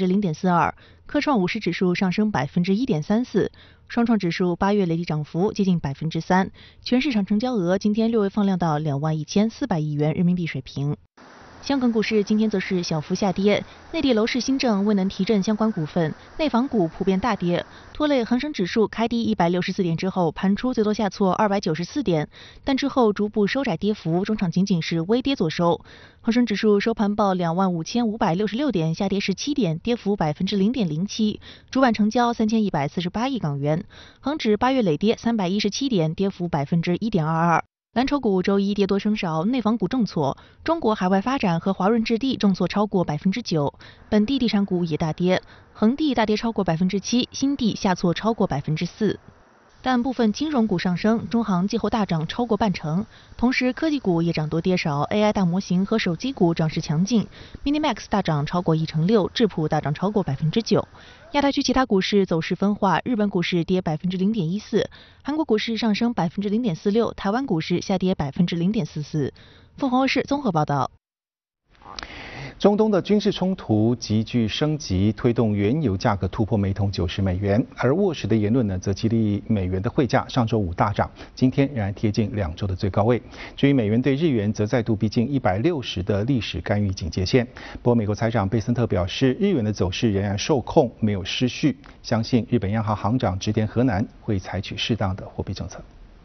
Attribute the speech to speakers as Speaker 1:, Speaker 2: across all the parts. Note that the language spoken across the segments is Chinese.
Speaker 1: 0.42%，科创50指数上升1.34%，双创指数8月累计涨幅接近3%，全市场成交额今天略微放量到21400亿元人民币水平。香港股市今天则是小幅下跌，内地楼市新政未能提振相关股份，内房股普遍大跌，拖累恒生指数开低164点之后，盘初最多下挫294点，但之后逐步收窄跌幅，中场仅仅是微跌作收。恒生指数收盘报25566点，下跌17点，跌幅0.07%，主板成交3148亿港元。恒指8月累跌317点，跌幅1.22%。蓝筹股周一跌多升少，内房股重挫，中国海外发展和华润置地重挫超过9%，本地地产股也大跌，恒地大跌超过7%，新地下挫超过4%。但部分金融股上升，中行季后大涨超过半成，同时科技股也涨多跌少 ，AI 大模型和手机股涨势强劲 ，Minimax 大涨超过1成6%，智普大涨超过9%。亚太区其他股市走势分化，日本股市跌0.14%，韩国股市上升0.46%，台湾股市下跌0.44%。凤凰卫视综合报道。
Speaker 2: 中东的军事冲突急剧升级，推动原油价格突破每桶90美元，而沃什的言论呢，则激励美元的汇价上周五大涨，今天仍然贴近2周的最高位。至于美元对日元，则再度逼近160的历史干预警戒线。不过，美国财长贝森特表示，日元的走势仍然受控，没有失序，相信日本央行行长植田和男会采取适当的货币政策。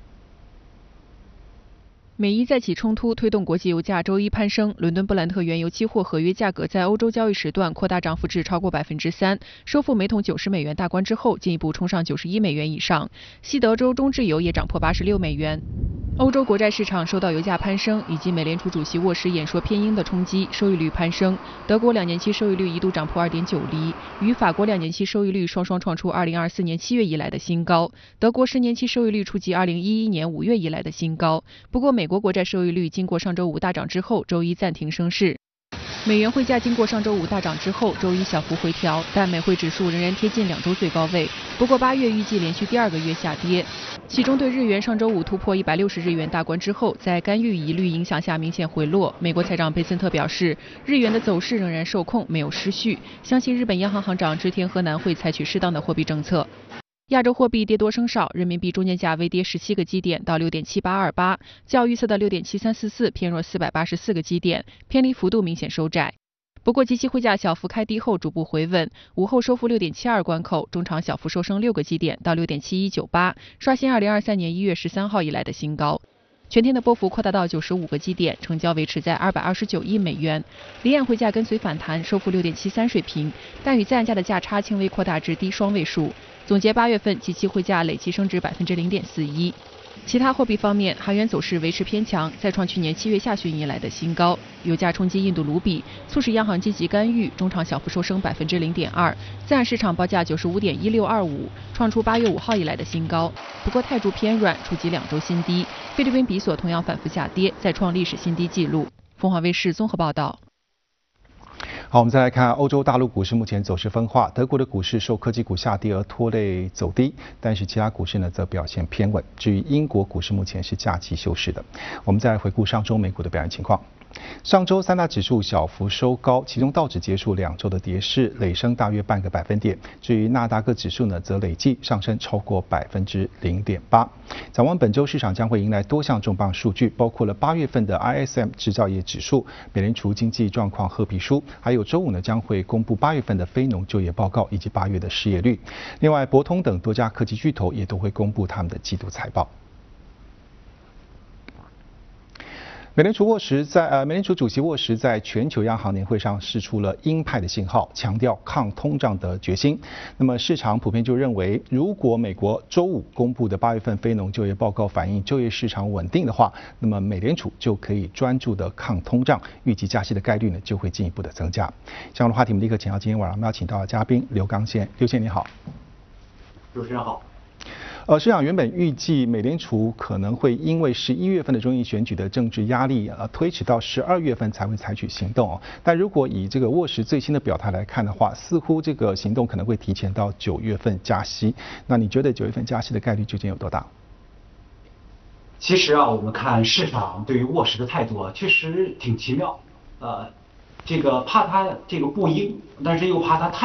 Speaker 3: 美伊再起冲突推动国际油价周一攀升，伦敦布兰特原油期货合约价格在欧洲交易时段扩大涨幅至超过3%，收复每桶90美元大关之后，进一步冲上91美元以上。西德州中质油也涨破86美元。欧洲国债市场受到油价攀升以及美联储主席沃什演说偏鹰的冲击，收益率攀升。德国2年期收益率一度涨破2.9厘，与法国2年期收益率双双创出2024年7月以来的新高。德国10年期收益率触及2011年5月以来的新高。不过，美国国债收益率经过上周五大涨之后，周一暂停升势。美元汇价经过上周五大涨之后，周一小幅回调，但美汇指数仍然贴近2周最高位。不过8月预计连续第2个月下跌，其中对日元上周五突破160日元大关之后，在干预疑虑影响下明显回落。美国财长贝森特表示，日元的走势仍然受控，没有失序，相信日本央行行长植田和男会采取适当的货币政策。亚洲货币跌多升少，人民币中间价微跌17个基点到6.7828，较预测的6.7344偏弱484个基点，偏离幅度明显收窄。不过即期汇价小幅开低后逐步回稳，午后收复6.72关口，中场小幅收升6个基点到6.7198，刷新2023年1月13号以来的新高。全天的波幅扩大到95个基点，成交维持在229亿美元。离岸汇价跟随反弹，收复6.73水平，但与在岸价的价差轻微扩大至低双位数。总结8月份即期汇价累计升值0.41%。其他货币方面，韩元走势维持偏强，再创去年7月下旬以来的新高。油价冲击印度卢比，促使央行积极干预，中场小幅收升0.2%。在岸市场报价95.1625，创出8月5号以来的新高。不过泰铢偏软，触及2周新低。菲律宾比索同样反复下跌，再创历史新低纪录。凤凰卫视综合报道。
Speaker 2: 好，我们再来看欧洲大陆股市目前走势分化，德国的股市受科技股下跌而拖累走低，但是其他股市呢则表现偏稳。至于英国股市目前是假期休市的。我们再来回顾上周美股的表现情况。上周3大指数小幅收高，其中道指结束2周的跌势，累升大约半个百分点。至于纳达克指数呢，则累计上升超过0.8%。展望本周市场将会迎来多项重磅数据，包括了8月份的 ISM 制造业指数、美联储经济状况褐皮书，还有周五呢将会公布8月份的非农就业报告以及8月的失业率。另外，博通等多家科技巨头也都会公布他们的季度财报。美联储主席沃什在全球央行年会上释出了鹰派的信号，强调抗通胀的决心。那么市场普遍就认为，如果美国周五公布的8月份非农就业报告反映就业市场稳定的话，那么美联储就可以专注的抗通胀，预计加息的概率呢就会进一步的增加。相关的话题，我们立刻请到今天晚上我们邀请到的嘉宾刘刚宪，刘宪你好。
Speaker 4: 主持人好。
Speaker 2: 市场原本预计美联储可能会因为11月份的中期选举的政治压力推迟到12月份才会采取行动但如果以这个沃什最新的表态来看的话，似乎这个行动可能会提前到9月份加息。那你觉得9月份加息的概率究竟有多大？
Speaker 4: 其实我们看市场对于沃什的态度确实挺奇妙。这个怕他这个不鹰，但是又怕他太